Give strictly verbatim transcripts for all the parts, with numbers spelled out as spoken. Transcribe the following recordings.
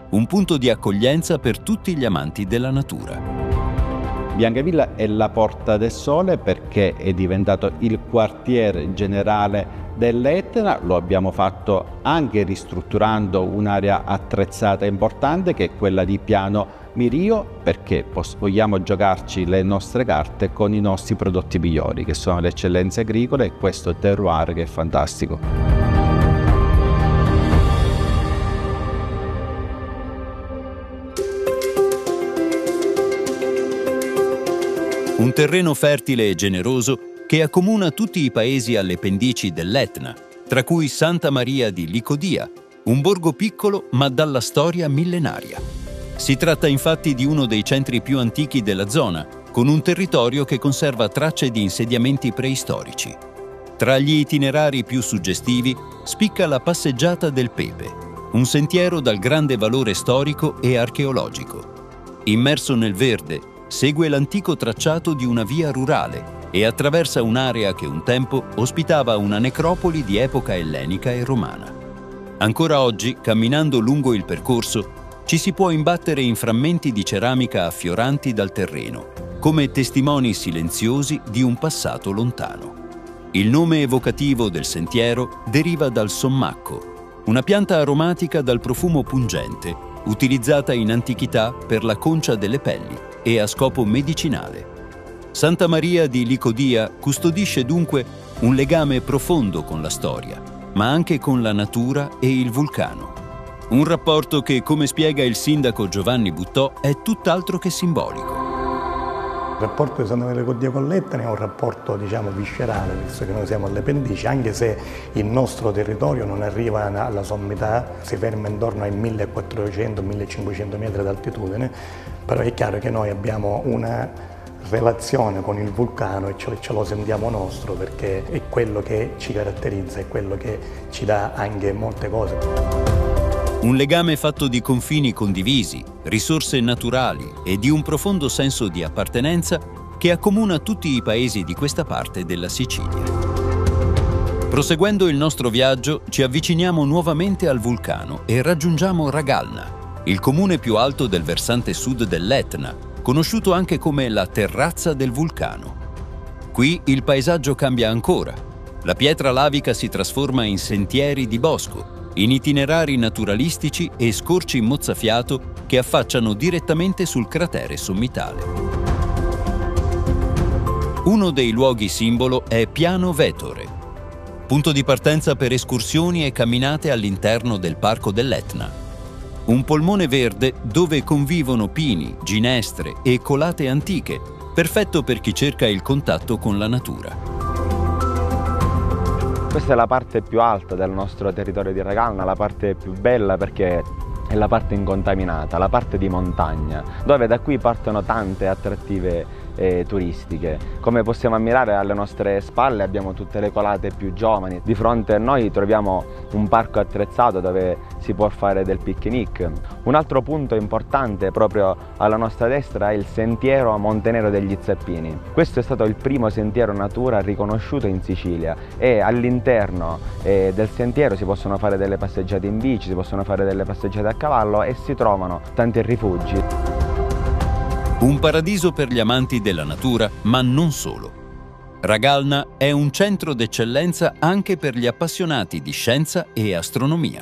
un punto di accoglienza per tutti gli amanti della natura. Biancavilla è la Porta del Sole perché è diventato il quartier generale dell'Etna. Lo abbiamo fatto anche ristrutturando un'area attrezzata importante che è quella di Piano Mirio, perché vogliamo giocarci le nostre carte con i nostri prodotti migliori, che sono le eccellenze agricole e questo terroir che è fantastico. Un terreno fertile e generoso che accomuna tutti i paesi alle pendici dell'Etna, tra cui Santa Maria di Licodia, un borgo piccolo ma dalla storia millenaria. Si tratta infatti di uno dei centri più antichi della zona, con un territorio che conserva tracce di insediamenti preistorici. Tra gli itinerari più suggestivi spicca la Passeggiata del Pepe, un sentiero dal grande valore storico e archeologico. Immerso nel verde, segue l'antico tracciato di una via rurale e attraversa un'area che un tempo ospitava una necropoli di epoca ellenica e romana. Ancora oggi, camminando lungo il percorso, ci si può imbattere in frammenti di ceramica affioranti dal terreno, come testimoni silenziosi di un passato lontano. Il nome evocativo del sentiero deriva dal sommacco, una pianta aromatica dal profumo pungente, utilizzata in antichità per la concia delle pelli e a scopo medicinale. Santa Maria di Licodia custodisce dunque un legame profondo con la storia, ma anche con la natura e il vulcano. Un rapporto che, come spiega il sindaco Giovanni Buttò, è tutt'altro che simbolico. Il rapporto di Santa Maria di Licodia con l'Etna è un rapporto, diciamo, viscerale, visto che noi siamo alle pendici, anche se il nostro territorio non arriva alla sommità, si ferma intorno ai millequattrocento millecinquecento metri d'altitudine, però è chiaro che noi abbiamo una relazione con il vulcano e ce, ce lo sentiamo nostro, perché è quello che ci caratterizza, è quello che ci dà anche molte cose. Un legame fatto di confini condivisi, risorse naturali e di un profondo senso di appartenenza che accomuna tutti i paesi di questa parte della Sicilia. Proseguendo il nostro viaggio, ci avviciniamo nuovamente al vulcano e raggiungiamo Ragalna, il comune più alto del versante sud dell'Etna, conosciuto anche come la terrazza del vulcano. Qui il paesaggio cambia ancora. La pietra lavica si trasforma in sentieri di bosco, in itinerari naturalistici e scorci mozzafiato che affacciano direttamente sul cratere sommitale. Uno dei luoghi simbolo è Piano Vetore, punto di partenza per escursioni e camminate all'interno del Parco dell'Etna. Un polmone verde dove convivono pini, ginestre e colate antiche, perfetto per chi cerca il contatto con la natura. Questa è la parte più alta del nostro territorio di Ragalna, la parte più bella perché è la parte incontaminata, la parte di montagna, dove da qui partono tante attrattive eh, turistiche. Come possiamo ammirare alle nostre spalle abbiamo tutte le colate più giovani, di fronte a noi troviamo un parco attrezzato dove si può fare del picnic. Un altro punto importante proprio alla nostra destra è il sentiero a Montenero degli Zappini. Questo è stato il primo sentiero natura riconosciuto in Sicilia e all'interno eh, del sentiero si possono fare delle passeggiate in bici, si possono fare delle passeggiate a cavallo e si trovano tanti rifugi. Un paradiso per gli amanti della natura, ma non solo. Ragalna è un centro d'eccellenza anche per gli appassionati di scienza e astronomia.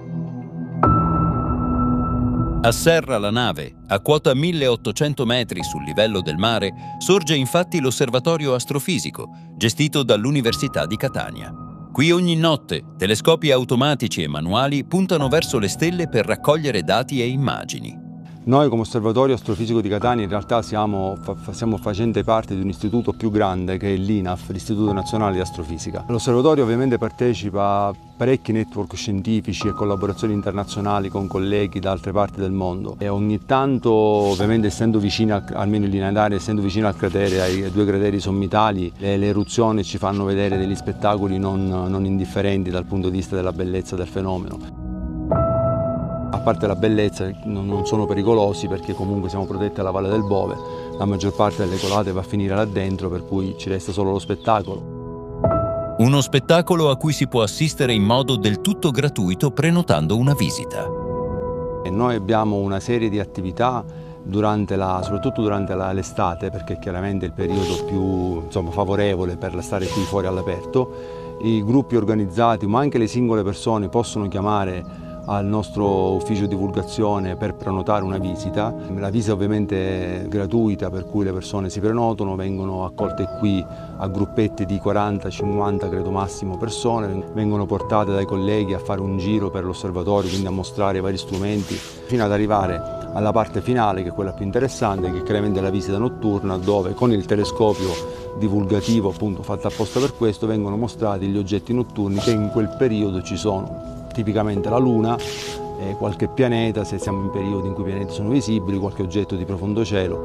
A Serra la Nave, a quota milleottocento metri sul livello del mare, sorge infatti l'osservatorio astrofisico, gestito dall'Università di Catania. Qui ogni notte telescopi automatici e manuali puntano verso le stelle per raccogliere dati e immagini. Noi come Osservatorio Astrofisico di Catania in realtà siamo, fa, stiamo facendo parte di un istituto più grande che è l'I N A F, l'Istituto Nazionale di Astrofisica. L'osservatorio ovviamente partecipa a parecchi network scientifici e collaborazioni internazionali con colleghi da altre parti del mondo e ogni tanto, ovviamente essendo vicino, almeno in linea d'aria, essendo vicino al cratere, ai due crateri sommitali, le, le eruzioni ci fanno vedere degli spettacoli non, non indifferenti dal punto di vista della bellezza del fenomeno. A parte la bellezza, non sono pericolosi perché comunque siamo protetti alla Valle del Bove, la maggior parte delle colate va a finire là dentro, per cui ci resta solo lo spettacolo. Uno spettacolo a cui si può assistere in modo del tutto gratuito prenotando una visita. E noi abbiamo una serie di attività durante la, soprattutto durante l'estate, perché chiaramente è il periodo più insomma, favorevole per stare qui fuori all'aperto. I gruppi organizzati, ma anche le singole persone, possono chiamare al nostro ufficio divulgazione per prenotare una visita. La visita ovviamente è gratuita, per cui le persone si prenotano, vengono accolte qui a gruppetti di quaranta cinquanta credo massimo persone, vengono portate dai colleghi a fare un giro per l'osservatorio, quindi a mostrare i vari strumenti, fino ad arrivare alla parte finale, che è quella più interessante, che è chiaramente la visita notturna, dove con il telescopio divulgativo appunto fatto apposta per questo vengono mostrati gli oggetti notturni che in quel periodo ci sono. Tipicamente la Luna, eh, qualche pianeta, se siamo in periodi in cui i pianeti sono visibili, qualche oggetto di profondo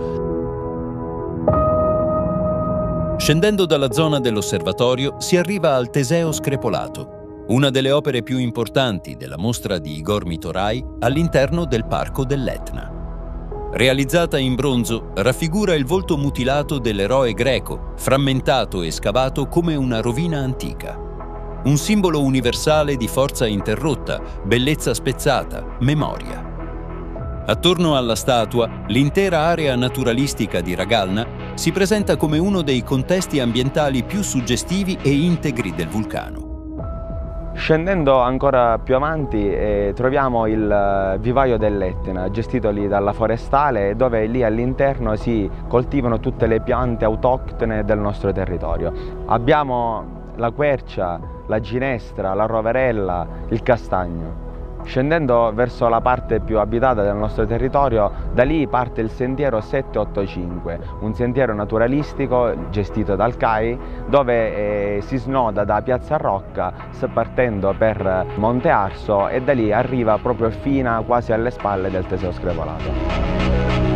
cielo. Scendendo dalla zona dell'osservatorio si arriva al Teseo screpolato, una delle opere più importanti della mostra di Igor Mitorai all'interno del Parco dell'Etna. Realizzata in bronzo, raffigura il volto mutilato dell'eroe greco, frammentato e scavato come una rovina antica. Un simbolo universale di forza interrotta, bellezza spezzata, memoria. Attorno alla statua, l'intera area naturalistica di Ragalna si presenta come uno dei contesti ambientali più suggestivi e integri del vulcano. Scendendo ancora più avanti eh, troviamo il vivaio dell'Etna, gestito lì dalla forestale, dove lì all'interno si coltivano tutte le piante autoctone del nostro territorio. Abbiamo la quercia, la ginestra, la roverella, il castagno. Scendendo verso la parte più abitata del nostro territorio, da lì parte il sentiero sette otto cinque, un sentiero naturalistico gestito dal C A I, dove eh, si snoda da Piazza Rocca partendo per Monte Arso e da lì arriva proprio fino quasi alle spalle del Teseo screpolato.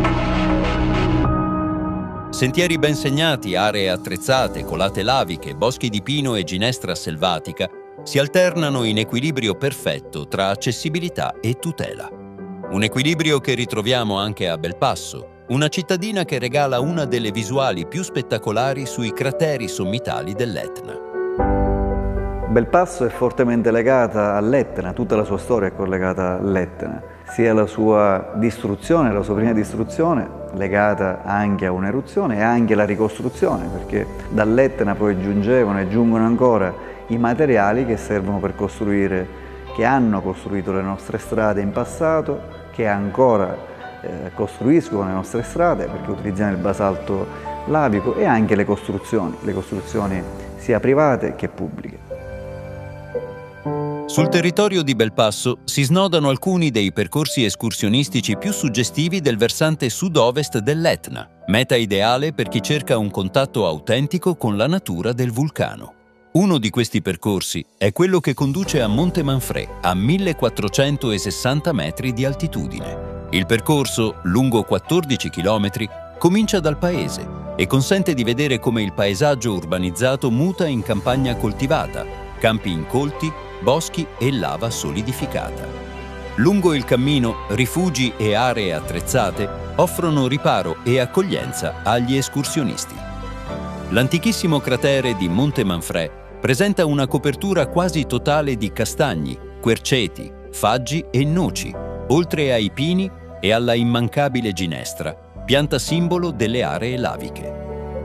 Sentieri ben segnati, aree attrezzate, colate laviche, boschi di pino e ginestra selvatica si alternano in equilibrio perfetto tra accessibilità e tutela. Un equilibrio che ritroviamo anche a Belpasso, una cittadina che regala una delle visuali più spettacolari sui crateri sommitali dell'Etna. Belpasso è fortemente legata all'Etna, tutta la sua storia è collegata all'Etna, sia la sua distruzione, la sua prima distruzione, legata anche a un'eruzione e anche alla ricostruzione, perché dall'Etna poi giungevano e giungono ancora i materiali che servono per costruire, che hanno costruito le nostre strade in passato, che ancora eh, costruiscono le nostre strade, perché utilizziamo il basalto lavico, e anche le costruzioni, le costruzioni sia private che pubbliche. Sul territorio di Belpasso si snodano alcuni dei percorsi escursionistici più suggestivi del versante sud-ovest dell'Etna, meta ideale per chi cerca un contatto autentico con la natura del vulcano. Uno di questi percorsi è quello che conduce a Monte Manfrè, a millequattrocentosessanta metri di altitudine. Il percorso, lungo quattordici chilometri, comincia dal paese e consente di vedere come il paesaggio urbanizzato muta in campagna coltivata, campi incolti, boschi e lava solidificata. Lungo il cammino, rifugi e aree attrezzate offrono riparo e accoglienza agli escursionisti. L'antichissimo cratere di Monte Manfrè presenta una copertura quasi totale di castagni, querceti, faggi e noci, oltre ai pini e alla immancabile ginestra, pianta simbolo delle aree laviche.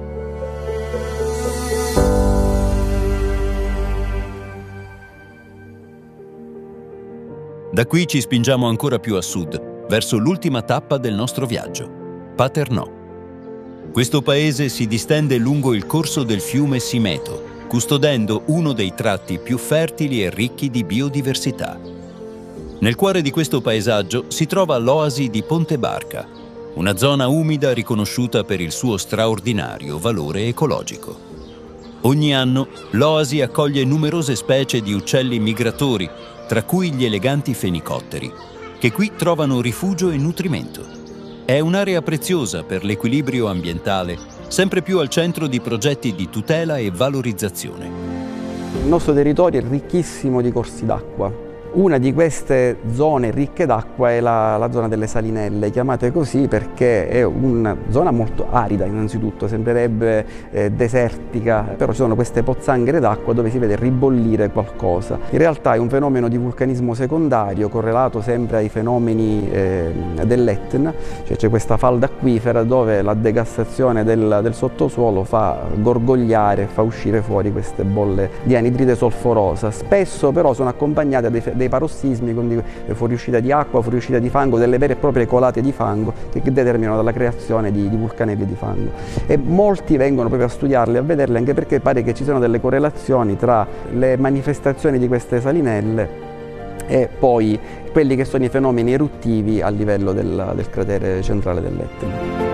Da qui ci spingiamo ancora più a sud, verso l'ultima tappa del nostro viaggio, Paternò. Questo paese si distende lungo il corso del fiume Simeto, custodendo uno dei tratti più fertili e ricchi di biodiversità. Nel cuore di questo paesaggio si trova l'oasi di Ponte Barca, una zona umida riconosciuta per il suo straordinario valore ecologico. Ogni anno l'oasi accoglie numerose specie di uccelli migratori, tra cui gli eleganti fenicotteri, che qui trovano rifugio e nutrimento. È un'area preziosa per l'equilibrio ambientale, sempre più al centro di progetti di tutela e valorizzazione. Il nostro territorio è ricchissimo di corsi d'acqua, Una di queste zone ricche d'acqua è la, la zona delle Salinelle, chiamate così perché è una zona molto arida innanzitutto, sembrerebbe eh, desertica, però ci sono queste pozzanghere d'acqua dove si vede ribollire qualcosa. In realtà è un fenomeno di vulcanismo secondario correlato sempre ai fenomeni eh, dell'Etna, cioè c'è questa falda acquifera dove la degassazione del, del sottosuolo fa gorgogliare, fa uscire fuori queste bolle di anidride solforosa. Spesso però sono accompagnate dei, dei parossismi, quindi fuoriuscita di acqua, fuoriuscita di fango, delle vere e proprie colate di fango che, che determinano la creazione di, di vulcanelli di fango. E molti vengono proprio a studiarli, a vederli, anche perché pare che ci siano delle correlazioni tra le manifestazioni di queste salinelle e poi quelli che sono i fenomeni eruttivi a livello del, del cratere centrale dell'Etna.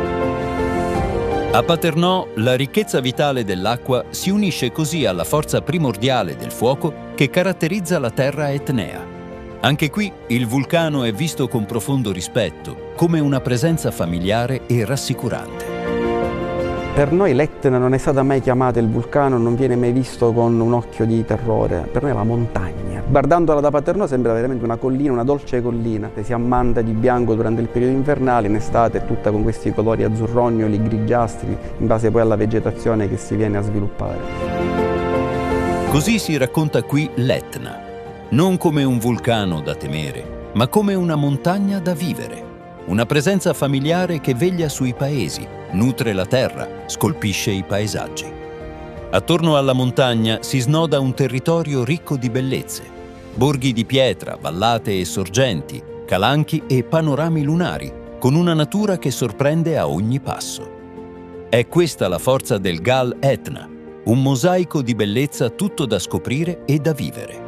A Paternò la ricchezza vitale dell'acqua si unisce così alla forza primordiale del fuoco che caratterizza la terra etnea. Anche qui il vulcano è visto con profondo rispetto, come una presenza familiare e rassicurante. Per noi l'Etna non è stata mai chiamata il vulcano, non viene mai visto con un occhio di terrore, per noi è la montagna. Guardandola da Paternò sembra veramente una collina, una dolce collina, che si ammanta di bianco durante il periodo invernale, in estate è tutta con questi colori azzurrognoli, grigiastri, in base poi alla vegetazione che si viene a sviluppare. Così si racconta qui l'Etna, non come un vulcano da temere, ma come una montagna da vivere. Una presenza familiare che veglia sui paesi, nutre la terra, scolpisce i paesaggi. Attorno alla montagna si snoda un territorio ricco di bellezze. Borghi di pietra, vallate e sorgenti, calanchi e panorami lunari, con una natura che sorprende a ogni passo. È questa la forza del Gal Etna, un mosaico di bellezza tutto da scoprire e da vivere.